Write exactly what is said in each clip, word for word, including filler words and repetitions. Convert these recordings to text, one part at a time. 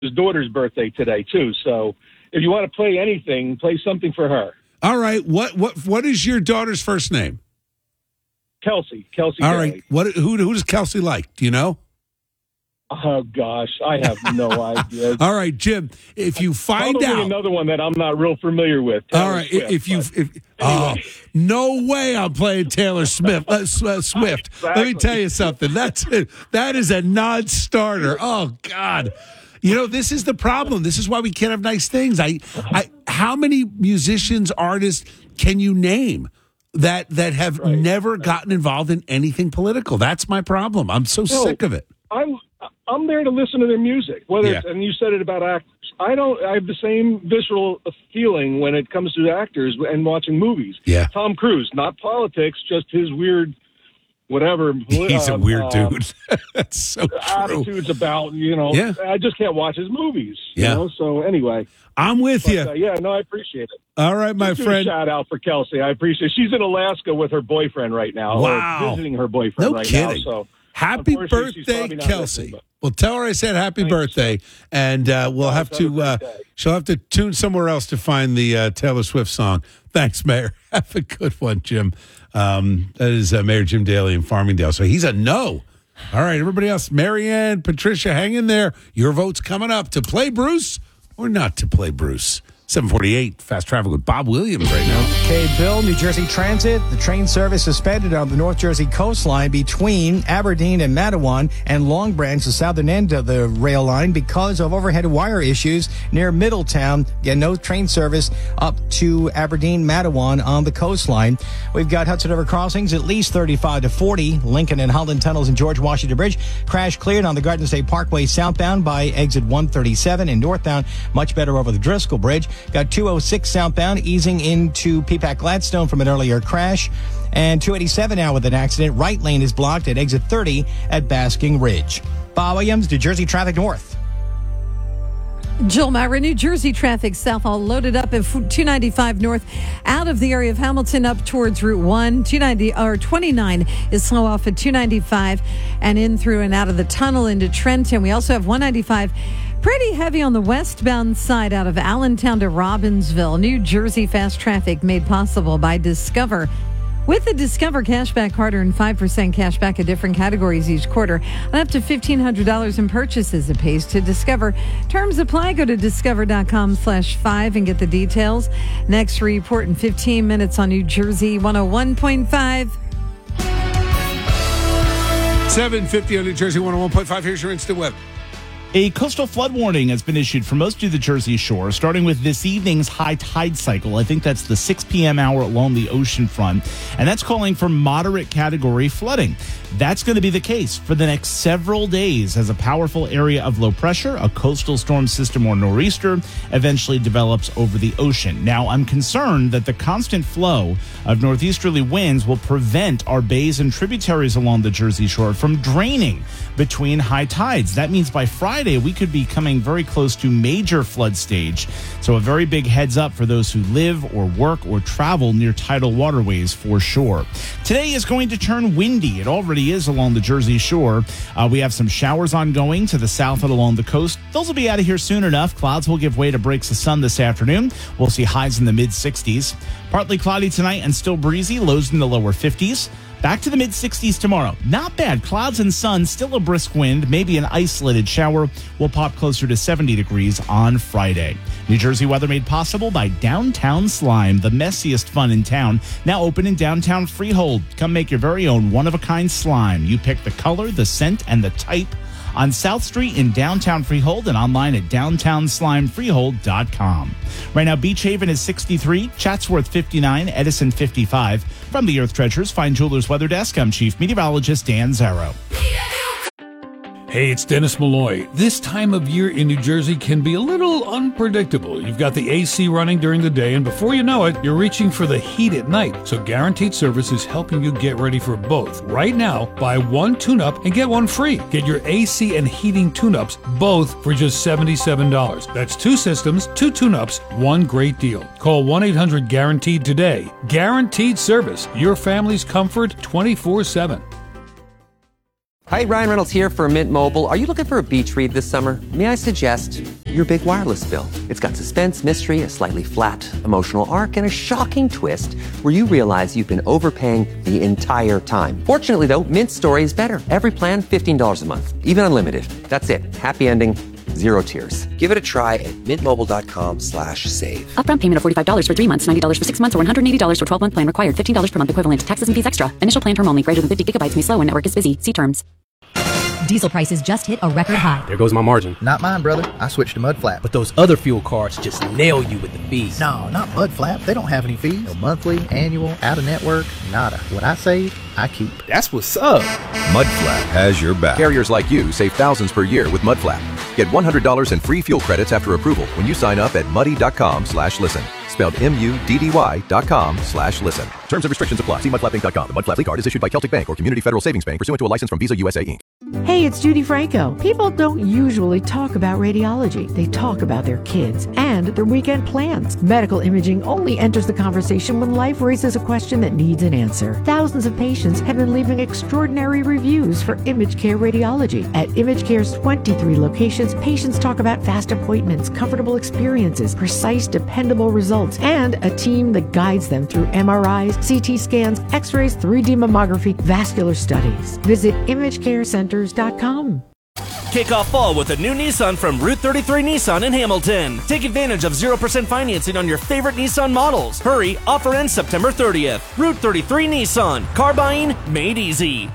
daughter's birthday today, too. So if you want to play anything, play something for her. All right. What what what is your daughter's first name? Kelsey. Kelsey. All Daly. right. What who who does Kelsey like? Do you know? Oh gosh, I have no idea. All right, Jim. If you find Probably out another one that I'm not real familiar with. Taylor all right. Swift, if you but if oh, no way I'm playing Taylor Swift. Uh, uh, Swift. Exactly. Let me tell you something. That's that is a non-starter. Oh God. You know, this is the problem. This is why we can't have nice things. I, I how many musicians, artists can you name that that have Right. never gotten involved in anything political? That's my problem. I'm so No. sick of it. I'm I'm there to listen to their music. Whether it's, Yeah. and you said it about actors. I don't. I have the same visceral feeling when it comes to actors and watching movies. Yeah. Tom Cruise, not politics, just his weird, whatever. He's a uh, weird uh, dude. That's so true. Attitudes about you know. Yeah. I just can't watch his movies. Yeah. You know? So anyway, I'm with but, you. uh, yeah. No, I appreciate it. All right, my Just do a friend. shout out for Kelsey. I appreciate it. She's in Alaska with her boyfriend right now. Wow. Or visiting her boyfriend No right kidding. now. So Happy unfortunately, she's birthday, probably not Kelsey. listening, but- Well, tell her I said happy Thank you, birthday, and uh, we'll Guys, have have a to. great Uh, day. she'll have to tune somewhere else to find the uh, Taylor Swift song. Thanks, Mayor. Have a good one, Jim. Um, that is uh, Mayor Jim Daly in Farmingdale. So he's a no. All right, everybody else, Marianne, Patricia, hang in there. Your vote's coming up to play Bruce or not to play Bruce. seven forty-eight, Fast Traffic with Bob Williams right now. Okay, Bill, New Jersey Transit, the train service suspended on the North Jersey coastline between Aberdeen and Matawan and Long Branch, the southern end of the rail line, because of overhead wire issues near Middletown. Again, no train service up to Aberdeen, Matawan on the coastline. We've got Hudson River crossings at least thirty-five to forty. Lincoln and Holland tunnels and George Washington Bridge. Crash cleared on the Garden State Parkway southbound by exit one thirty-seven, and northbound much better over the Driscoll Bridge. Got two oh six southbound easing into P PAC Gladstone from an earlier crash. And two eighty-seven now with an accident. Right lane is blocked at exit thirty at Basking Ridge. Bob Williams, New Jersey Traffic North. Jill Myra, New Jersey traffic south all loaded up at two ninety-five north out of the area of Hamilton up towards Route one. two ninety or twenty-nine is slow off at two ninety-five and in through and out of the tunnel into Trenton. We also have one ninety-five pretty heavy on the westbound side out of Allentown to Robbinsville. New Jersey fast traffic made possible by Discover. With the Discover Cashback Card, earn five percent cash back in different categories each quarter and up to fifteen hundred dollars in purchases. It pays to Discover. Terms apply. Go to discover.com slash five and get the details. Next report in fifteen minutes on New Jersey one oh one point five. seven fifty on New Jersey one oh one point five. Here's your instant weather. A coastal flood warning has been issued for most of the Jersey Shore, starting with this evening's high tide cycle. I think that's the six p.m. hour along the ocean front, and that's calling for moderate category flooding. That's going to be the case for the next several days as a powerful area of low pressure, a coastal storm system or nor'easter, eventually develops over the ocean. Now, I'm concerned that the constant flow of northeasterly winds will prevent our bays and tributaries along the Jersey Shore from draining between high tides. That means by Friday, we could be coming very close to major flood stage. So a very big heads up for those who live or work or travel near tidal waterways for sure. Today is going to turn windy. It already is along the Jersey Shore. Uh, we have some showers ongoing to the south and along the coast. Those will be out of here soon enough. Clouds will give way to breaks of sun this afternoon. We'll see highs in the mid sixties. Partly cloudy tonight and still breezy, lows in the lower fifties. Back to the mid sixties tomorrow. Not bad. Clouds and sun, still a brisk wind, maybe an isolated shower. Will pop closer to seventy degrees on Friday. New Jersey weather made possible by Downtown Slime, the messiest fun in town. Now open in downtown Freehold. Come make your very own one-of-a-kind slime. You pick the color, the scent, and the type on South Street in downtown Freehold and online at downtown slime freehold dot com. Right now, Beach Haven is sixty-three, Chatsworth fifty-nine, Edison fifty-five. From the Earth Treasures Fine Jewelers Weather Desk, I'm Chief Meteorologist Dan Zarrow. Hey, it's Dennis Malloy. This time of year in New Jersey can be a little unpredictable. You've got the A C running during the day, and before you know it, you're reaching for the heat at night. So Guaranteed Service is helping you get ready for both. Right now, buy one tune-up and get one free. Get your A C and heating tune-ups both for just seventy-seven dollars. That's two systems, two tune-ups, one great deal. Call one eight hundred guaranteed today. Guaranteed Service, your family's comfort twenty-four seven. Hi, Ryan Reynolds here for Mint Mobile. Are you looking for a beach read this summer? May I suggest your big wireless bill? It's got suspense, mystery, a slightly flat emotional arc, and a shocking twist where you realize you've been overpaying the entire time. Fortunately, though, Mint's story is better. Every plan, fifteen dollars a month, even unlimited. That's it. Happy ending. Zero tears. Give it a try at mintmobile.com slash save. Upfront payment of forty-five dollars for three months, ninety dollars for six months, or one hundred eighty dollars for twelve-month plan required. fifteen dollars per month equivalent. Taxes and fees extra. Initial plan term only. Greater than fifty gigabytes may slow when network is busy. See terms. Diesel prices just hit a record high. There goes my margin. Not mine, brother. I switched to Mudflap. But those other fuel cards just nail you with the fees. No, not Mudflap. They don't have any fees. No monthly, annual, out-of-network, nada. What I save, I keep. That's what's up. Mudflap has your back. Carriers like you save thousands per year with Mudflap. Get one hundred dollars in free fuel credits after approval when you sign up at muddy.com slash listen. Spelled M-U-D-D-Y dot com slash listen. Terms and restrictions apply. See mudflap inc dot com. The Mudflap card is issued by Celtic Bank or Community Federal Savings Bank pursuant to a license from Visa U S A, Incorporated. Hey, it's Judy Franco. People don't usually talk about radiology. They talk about their kids and their weekend plans. Medical imaging only enters the conversation when life raises a question that needs an answer. Thousands of patients have been leaving extraordinary reviews for ImageCare Radiology. At ImageCare's twenty-three locations, patients talk about fast appointments, comfortable experiences, precise, dependable results, and a team that guides them through M R Is, C T scans, X-rays, three D mammography, vascular studies. Visit image care centers dot com. Kick off fall with a new Nissan from Route thirty-three Nissan in Hamilton. Take advantage of zero percent financing on your favorite Nissan models. Hurry, offer ends September thirtieth. Route thirty-three Nissan. Car buying made easy.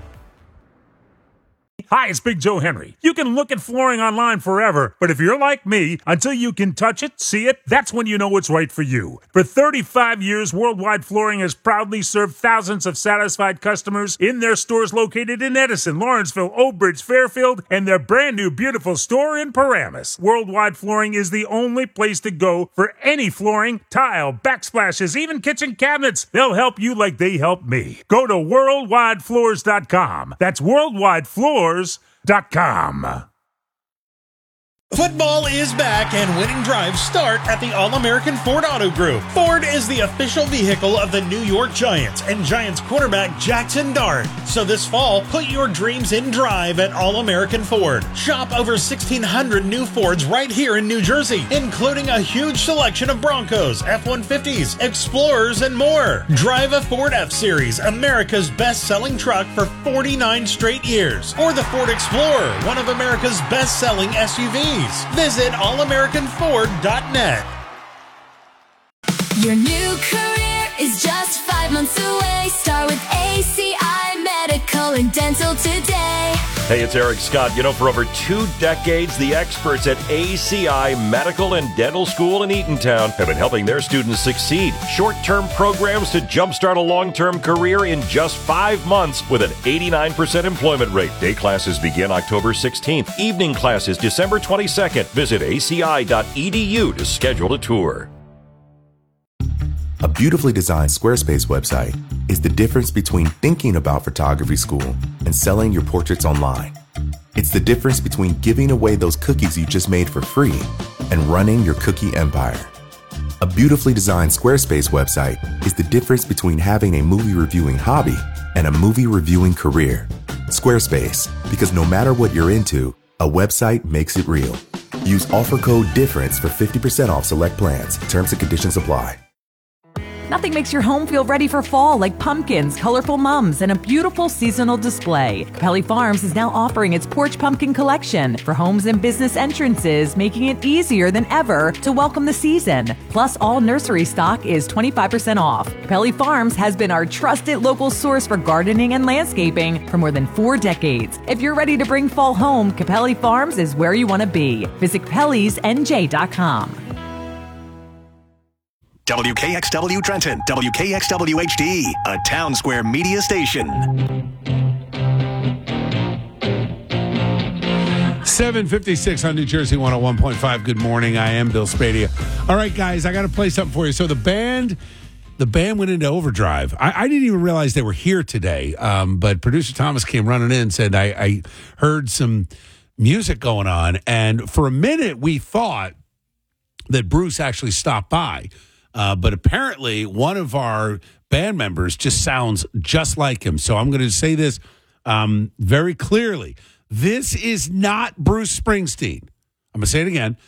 Hi, it's Big Joe Henry. You can look at flooring online forever, but if you're like me, until you can touch it, see it, that's when you know it's right for you. For thirty-five years, Worldwide Flooring has proudly served thousands of satisfied customers in their stores located in Edison, Lawrenceville, Oak Bridge, Fairfield, and their brand new beautiful store in Paramus. Worldwide Flooring is the only place to go for any flooring, tile, backsplashes, even kitchen cabinets. They'll help you like they help me. Go to worldwide floors dot com. That's worldwide floors dot com. Football is back and winning drives start at the All-American Ford Auto Group. Ford is the official vehicle of the New York Giants and Giants quarterback Jackson Dart. So this fall, put your dreams in drive at All-American Ford. Shop over sixteen hundred new Fords right here in New Jersey, including a huge selection of Broncos, F one fifties, Explorers, and more. Drive a Ford F-Series, America's best-selling truck for forty-nine straight years. Or the Ford Explorer, one of America's best-selling S U Vs. Visit all american ford dot net. Your new career is just five months away. Start with A C I Medical and Dental today. Hey, it's Eric Scott. You know, for over two decades, the experts at A C I Medical and Dental School in Eatontown have been helping their students succeed. Short-term programs to jumpstart a long-term career in just five months with an eighty-nine percent employment rate. Day classes begin October sixteenth. Evening classes December twenty-second. Visit A C I dot E D U to schedule a tour. A beautifully designed Squarespace website is the difference between thinking about photography school and selling your portraits online. It's the difference between giving away those cookies you just made for free and running your cookie empire. A beautifully designed Squarespace website is the difference between having a movie reviewing hobby and a movie reviewing career. Squarespace, because no matter what you're into, a website makes it real. Use offer code DIFFERENCE for fifty percent off select plans. Terms and conditions apply. Nothing makes your home feel ready for fall like pumpkins, colorful mums, and a beautiful seasonal display. Capelli Farms is now offering its Porch Pumpkin Collection for homes and business entrances, making it easier than ever to welcome the season. Plus, all nursery stock is twenty-five percent off. Capelli Farms has been our trusted local source for gardening and landscaping for more than four decades. If you're ready to bring fall home, Capelli Farms is where you want to be. Visit capellis n j dot com. W K X W Trenton, W K X W H D, a Town Square media station. seven fifty-six on New Jersey one oh one point five. Good morning. I am Bill Spadia. All right, guys, I got to play something for you. So the band, the band went into overdrive. I, I didn't even realize they were here today, um, but producer Thomas came running in and said, I, I heard some music going on. And for a minute, we thought that Bruce actually stopped by. Uh, but apparently one of our band members just sounds just like him. So I'm going to say this um, very clearly. This is not Bruce Springsteen. I'm going to say it again.